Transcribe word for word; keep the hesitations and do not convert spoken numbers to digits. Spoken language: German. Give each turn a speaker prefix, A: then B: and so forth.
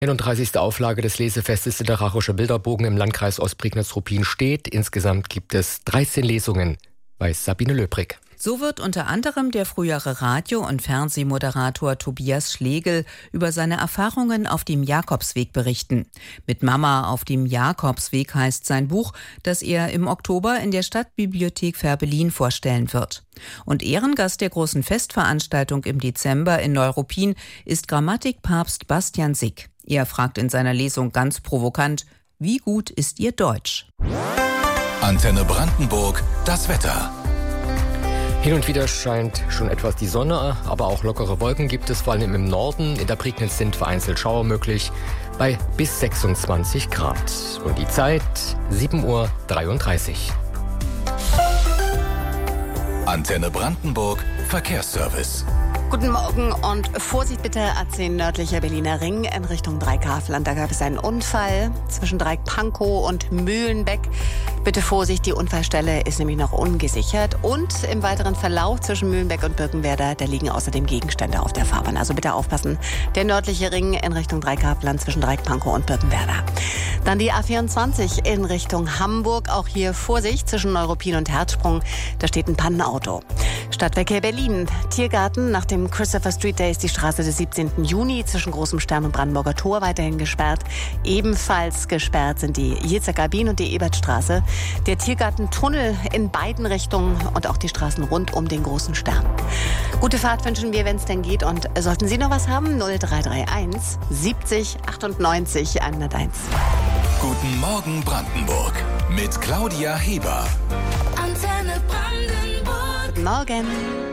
A: einunddreißigste Auflage des Lesefestes Literarische Bilderbogen im Landkreis Ostprignitz-Ruppin steht. Insgesamt gibt es dreizehn Lesungen, weiß Sabine Löbrig.
B: So wird unter anderem der frühere Radio- und Fernsehmoderator Tobias Schlegel über seine Erfahrungen auf dem Jakobsweg berichten. Mit Mama auf dem Jakobsweg heißt sein Buch, das er im Oktober in der Stadtbibliothek Fährberlin vorstellen wird. Und Ehrengast der großen Festveranstaltung im Dezember in Neuruppin ist Grammatikpapst Bastian Sick. Er fragt in seiner Lesung ganz provokant: Wie gut ist Ihr Deutsch?
C: Antenne Brandenburg, das Wetter.
A: Hin und wieder scheint schon etwas die Sonne, aber auch lockere Wolken gibt es, vor allem im Norden. In der Prignitz sind vereinzelt Schauer möglich, bei bis sechsundzwanzig Grad. Und die Zeit sieben Uhr dreiunddreißig.
C: Antenne Brandenburg, Verkehrsservice.
D: Guten Morgen und Vorsicht bitte, A zehn nördlicher Berliner Ring in Richtung Dreieckhavelland. Da gab es einen Unfall zwischen Dreieck-Pankow und Mühlenbeck. Bitte Vorsicht, die Unfallstelle ist nämlich noch ungesichert. Und im weiteren Verlauf zwischen Mühlenbeck und Birkenwerder, da liegen außerdem Gegenstände auf der Fahrbahn. Also bitte aufpassen. Der nördliche Ring in Richtung Dreieckhavelland zwischen Dreieck-Pankow und Birkenwerder. Dann die A vierundzwanzig in Richtung Hamburg. Auch hier Vorsicht zwischen Neuruppin und Herzsprung. Da steht ein Pannenauto. Stadtverkehr Berlin. Tiergarten. Nach dem Christopher Street Day ist die Straße des siebzehnten Juni zwischen Großem Stern und Brandenburger Tor weiterhin gesperrt. Ebenfalls gesperrt sind die Jezecker Bien und die Ebertstraße. Der Tiergartentunnel in beiden Richtungen und auch die Straßen rund um den Großen Stern. Gute Fahrt wünschen wir, wenn es denn geht. Und sollten Sie noch was haben? null drei drei eins siebzig achtundneunzig hunderteins.
C: Guten Morgen Brandenburg mit Claudia Heber.
D: Antenne Brandenburg. Guten Morgen.